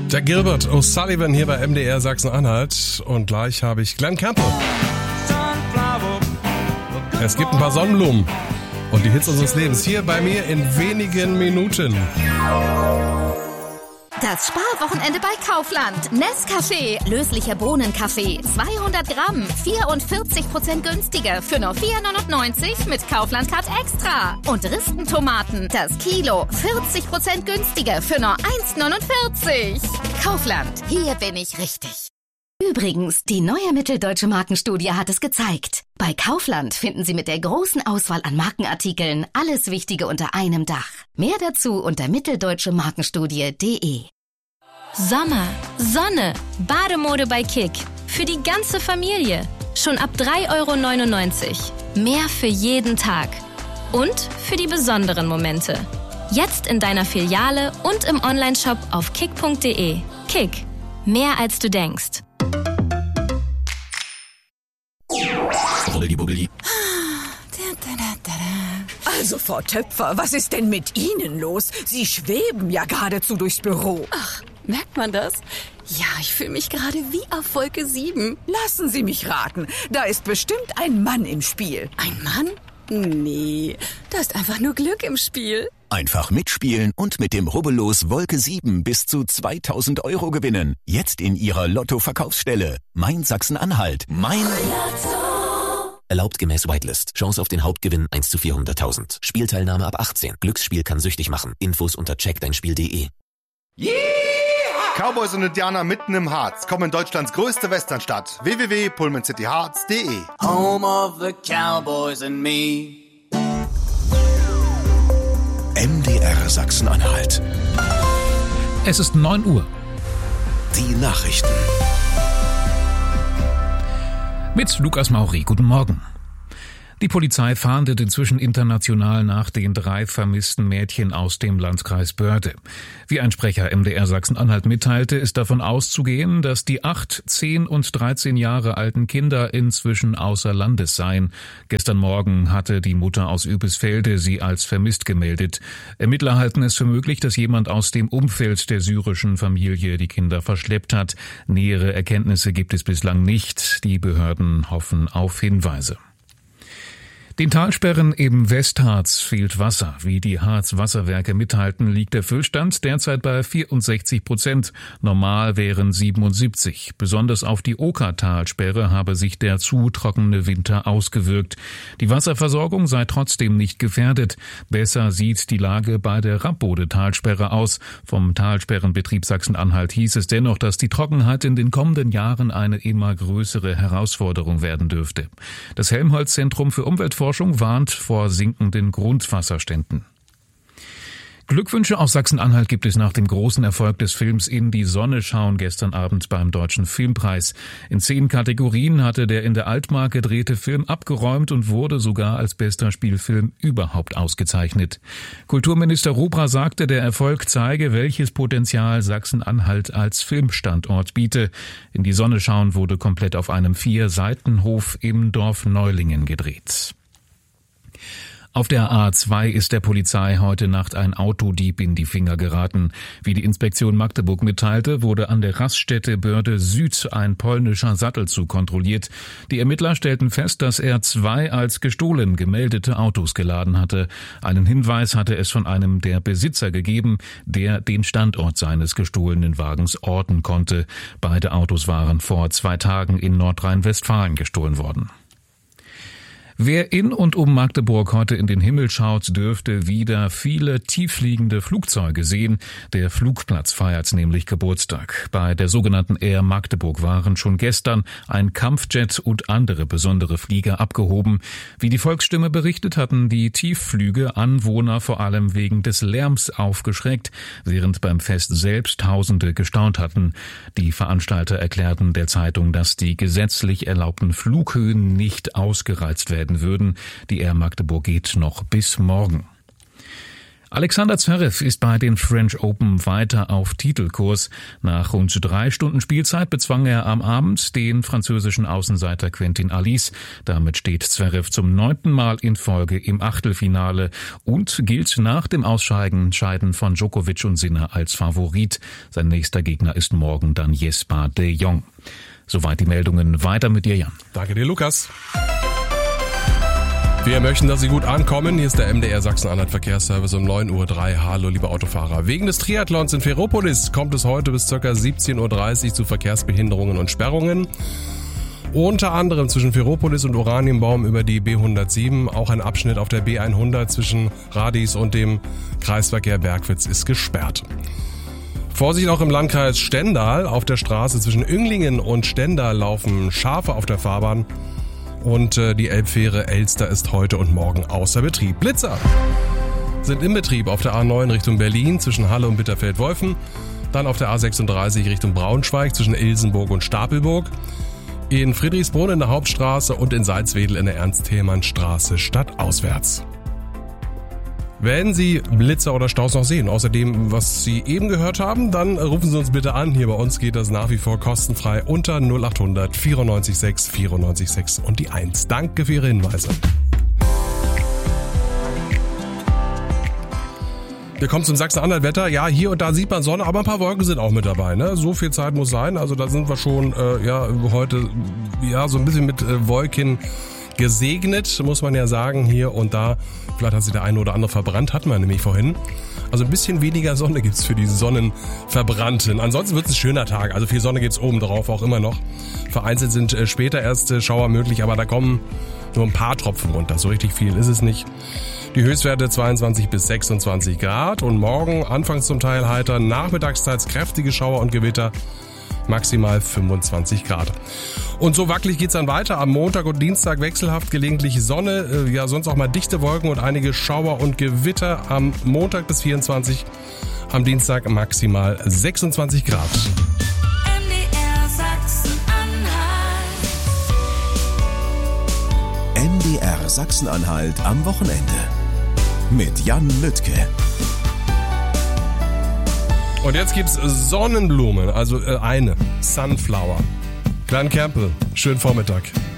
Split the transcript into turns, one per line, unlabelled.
Der Gilbert O'Sullivan hier bei MDR Sachsen-Anhalt und gleich habe ich Glenn Campbell. Es gibt ein paar Sonnenblumen und die Hits unseres Lebens hier bei mir in wenigen Minuten.
Das Sparwochenende bei Kaufland. Nescafé, löslicher Bohnenkaffee, 200 Gramm, 44% günstiger für nur 4,99 mit Kaufland Card Extra. Und Ristentomaten, das Kilo, 40% günstiger für nur 1,49. Kaufland, hier bin ich richtig. Übrigens, die neue Mitteldeutsche Markenstudie hat es gezeigt. Bei Kaufland finden Sie mit der großen Auswahl an Markenartikeln alles Wichtige unter einem Dach. Mehr dazu unter mitteldeutschemarkenstudie.de.
Sommer, Sonne, Bademode bei Kick. Für die ganze Familie. Schon ab 3,99 €. Mehr für jeden Tag. Und für die besonderen Momente. Jetzt in deiner Filiale und im Onlineshop auf kick.de. Kick. Mehr als du denkst.
Also, Frau Töpfer, was ist denn mit Ihnen los? Sie schweben ja geradezu durchs Büro.
Ach, merkt man das? Ja, ich fühle mich gerade wie auf Wolke 7.
Lassen Sie mich raten, da ist bestimmt ein Mann im Spiel.
Ein Mann? Nee, da ist einfach nur Glück im Spiel.
Einfach mitspielen und mit dem Rubbellos Wolke 7 bis zu 2.000 € gewinnen. Jetzt in Ihrer Lotto-Verkaufsstelle. Mein Sachsen-Anhalt. Mein Lotto. Erlaubt gemäß Whitelist. Chance auf den Hauptgewinn 1 zu 400.000. Spielteilnahme ab 18. Glücksspiel kann süchtig machen. Infos unter checkdeinspiel.de.
Yeah! Cowboys und Indianer mitten im Harz kommen in Deutschlands größte Westernstadt. www.pullmancityharz.de.
Home of the Cowboys and me.
MDR Sachsen-Anhalt.
Es ist 9 Uhr.
Die Nachrichten.
Mit Lukas Mauri, guten Morgen. Die Polizei fahndet inzwischen international nach den 3 vermissten Mädchen aus dem Landkreis Börde. Wie ein Sprecher MDR Sachsen-Anhalt mitteilte, ist davon auszugehen, dass die 8, 10 und 13 Jahre alten Kinder inzwischen außer Landes seien. Gestern Morgen hatte die Mutter aus Übisfelde sie als vermisst gemeldet. Ermittler halten es für möglich, dass jemand aus dem Umfeld der syrischen Familie die Kinder verschleppt hat. Nähere Erkenntnisse gibt es bislang nicht. Die Behörden hoffen auf Hinweise. Den Talsperren im Westharz fehlt Wasser. Wie die Harz-Wasserwerke mitteilten, liegt der Füllstand derzeit bei 64%. Normal wären 77. Besonders auf die Oker-Talsperre habe sich der zu trockene Winter ausgewirkt. Die Wasserversorgung sei trotzdem nicht gefährdet. Besser sieht die Lage bei der Rappbode-Talsperre aus. Vom Talsperrenbetrieb Sachsen-Anhalt hieß es dennoch, dass die Trockenheit in den kommenden Jahren eine immer größere Herausforderung werden dürfte. Das Helmholtz-Zentrum für Umweltforschung warnt vor sinkenden Grundwasserständen. Glückwünsche aus Sachsen-Anhalt gibt es nach dem großen Erfolg des Films In die Sonne schauen gestern Abend beim Deutschen Filmpreis. In 10 Kategorien hatte der in der Altmark gedrehte Film abgeräumt und wurde sogar als bester Spielfilm überhaupt ausgezeichnet. Kulturminister Rubra sagte, der Erfolg zeige, welches Potenzial Sachsen-Anhalt als Filmstandort biete. In die Sonne schauen wurde komplett auf einem 4-Seitenhof im Dorf Neulingen gedreht. Auf der A2 ist der Polizei heute Nacht ein Autodieb in die Finger geraten. Wie die Inspektion Magdeburg mitteilte, wurde an der Raststätte Börde Süd ein polnischer Sattelzug kontrolliert. Die Ermittler stellten fest, dass er 2 als gestohlen gemeldete Autos geladen hatte. Einen Hinweis hatte es von einem der Besitzer gegeben, der den Standort seines gestohlenen Wagens orten konnte. Beide Autos waren vor 2 Tagen in Nordrhein-Westfalen gestohlen worden. Wer in und um Magdeburg heute in den Himmel schaut, dürfte wieder viele tieffliegende Flugzeuge sehen. Der Flugplatz feiert nämlich Geburtstag. Bei der sogenannten Air Magdeburg waren schon gestern ein Kampfjet und andere besondere Flieger abgehoben. Wie die Volksstimme berichtet, hatten die Tiefflüge Anwohner vor allem wegen des Lärms aufgeschreckt, während beim Fest selbst Tausende gestaunt hatten. Die Veranstalter erklärten der Zeitung, dass die gesetzlich erlaubten Flughöhen nicht ausgereizt werden würden. Die Air Magdeburg geht noch bis morgen. Alexander Zverev ist bei den French Open weiter auf Titelkurs. Nach rund 3 Stunden Spielzeit bezwang er am Abend den französischen Außenseiter Quentin Halys. Damit steht Zverev zum 9. Mal in Folge im Achtelfinale und gilt nach dem Ausscheiden von Djokovic und Sinner als Favorit. Sein nächster Gegner ist morgen dann Jesper de Jong. Soweit die Meldungen. Weiter mit dir, Jan.
Danke dir, Lukas. Wir möchten, dass Sie gut ankommen. Hier ist der MDR Sachsen-Anhalt Verkehrsservice um 9.03 Uhr. Hallo, liebe Autofahrer. Wegen des Triathlons in Ferropolis kommt es heute bis ca. 17.30 Uhr zu Verkehrsbehinderungen und Sperrungen. Unter anderem zwischen Ferropolis und Oranienbaum über die B107. Auch ein Abschnitt auf der B100 zwischen Radis und dem Kreisverkehr Bergwitz ist gesperrt. Vorsicht auch im Landkreis Stendal. Auf der Straße zwischen Önglingen und Stendal laufen Schafe auf der Fahrbahn. Und die Elbfähre Elster ist heute und morgen außer Betrieb. Blitzer sind im Betrieb auf der A9 Richtung Berlin zwischen Halle und Bitterfeld-Wolfen. Dann auf der A36 Richtung Braunschweig zwischen Ilsenburg und Stapelburg. In Friedrichsbrunn in der Hauptstraße und in Salzwedel in der Ernst-Thälmann-Straße stadtauswärts. Wenn Sie Blitzer oder Staus noch sehen, außerdem, was Sie eben gehört haben, dann rufen Sie uns bitte an. Hier bei uns geht das nach wie vor kostenfrei unter 0800 94 6 94 6 und die 1. Danke für Ihre Hinweise. Wir kommen zum Sachsen-Anhalt-Wetter. Ja, hier und da sieht man Sonne, aber ein paar Wolken sind auch mit dabei. Ne? So viel Zeit muss sein. Also da sind wir schon heute so ein bisschen mit Wolken gesegnet, muss man ja sagen, hier und da. Vielleicht hat sich der eine oder andere verbrannt, hatten wir nämlich vorhin. Also ein bisschen weniger Sonne gibt's für die Sonnenverbrannten. Ansonsten wird es ein schöner Tag, also viel Sonne gibt's oben drauf auch immer noch. Vereinzelt sind später erst Schauer möglich, aber da kommen nur ein paar Tropfen runter. So richtig viel ist es nicht. Die Höchstwerte 22 bis 26 Grad und morgen anfangs zum Teil heiter, nachmittagsteils kräftige Schauer und Gewitter. Maximal 25 Grad. Und so wackelig geht's dann weiter. Am Montag und Dienstag wechselhaft gelegentlich Sonne, sonst auch mal dichte Wolken und einige Schauer und Gewitter. Am Montag bis 24, am Dienstag maximal 26 Grad.
MDR Sachsen-Anhalt.
MDR Sachsen-Anhalt am Wochenende. Mit Jan Lüttke.
Und jetzt gibt's Sonnenblumen, also eine Sunflower. Klein Kermpel, schönen Vormittag.